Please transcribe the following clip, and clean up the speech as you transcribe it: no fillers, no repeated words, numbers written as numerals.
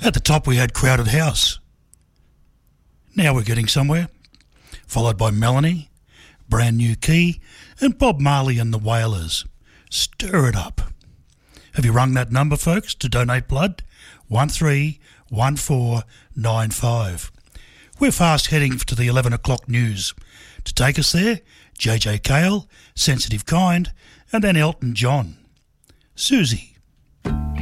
At the top we had Crowded House. Now We're Getting Somewhere, followed by Melanie, Brand New Key, and Bob Marley and the Wailers. Stir It Up. Have you rung that number, folks, to donate blood? 131495. We're fast heading to the 11 o'clock news. To take us there, JJ Cale, Sensitive Kind, and then Elton John. Susie.